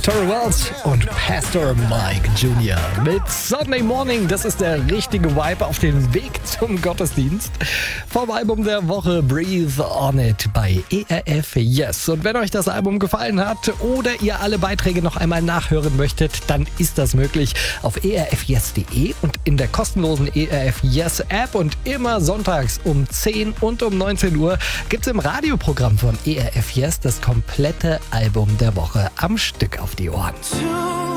Tori Wells und Pastor Mike Jr. mit Sunday Morning. Das ist der richtige Vibe auf dem Weg zum Gottesdienst. Vom Album der Woche Breathe On It bei ERF Yes. Und wenn euch das Album gefallen hat oder ihr alle Beiträge noch einmal nachhören möchtet, dann ist das möglich auf erfyes.de und in der kostenlosen ERF Yes App. Und immer sonntags um 10 und um 19 Uhr gibt es im Radioprogramm von ERF Yes das komplette Album der Woche am Stück auf die Ohren.